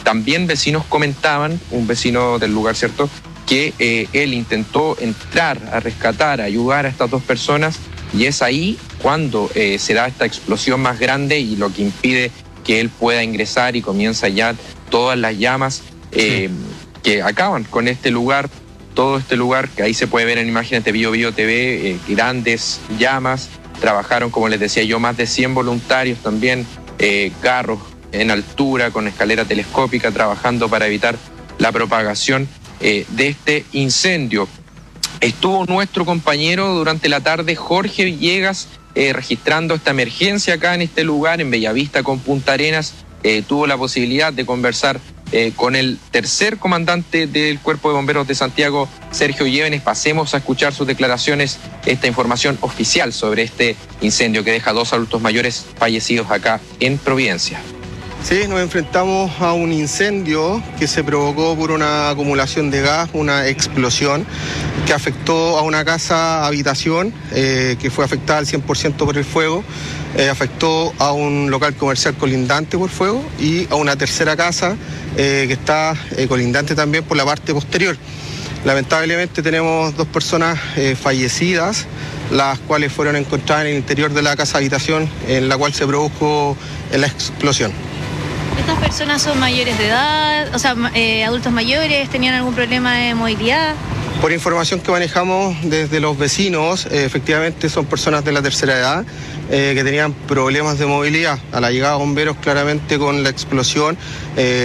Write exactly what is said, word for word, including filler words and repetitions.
también vecinos comentaban, un vecino del lugar, ¿cierto?, que eh, él intentó entrar a rescatar, a ayudar a estas dos personas, y es ahí cuando eh, se da esta explosión más grande y lo que impide que él pueda ingresar, y comienza ya todas las llamas eh, sí. que acaban con este lugar, todo este lugar que ahí se puede ver en imágenes de Bio Bio T V, eh, grandes llamas. Trabajaron, como les decía yo, más de cien voluntarios también, eh, carros en altura con escalera telescópica, trabajando para evitar la propagación eh, de este incendio. Estuvo nuestro compañero durante la tarde, Jorge Villegas, eh, registrando esta emergencia acá en este lugar, en Bellavista con Punta Arenas. Eh, tuvo la posibilidad de conversar eh, con el tercer comandante del Cuerpo de Bomberos de Santiago, Sergio Llévenes. Pasemos a escuchar sus declaraciones, esta información oficial sobre este incendio que deja dos adultos mayores fallecidos acá en Providencia. Sí, nos enfrentamos a un incendio que se provocó por una acumulación de gas, una explosión que afectó a una casa habitación eh, que fue afectada al cien por ciento por el fuego, eh, afectó a un local comercial colindante por fuego y a una tercera casa eh, que está eh, colindante también por la parte posterior. Lamentablemente tenemos dos personas eh, fallecidas, las cuales fueron encontradas en el interior de la casa habitación en la cual se produjo la explosión. ¿Estas personas son mayores de edad, o sea, eh, adultos mayores, tenían algún problema de movilidad? Por información que manejamos desde los vecinos, eh, efectivamente son personas de la tercera edad eh, que tenían problemas de movilidad. A la llegada de bomberos, claramente con la explosión, eh,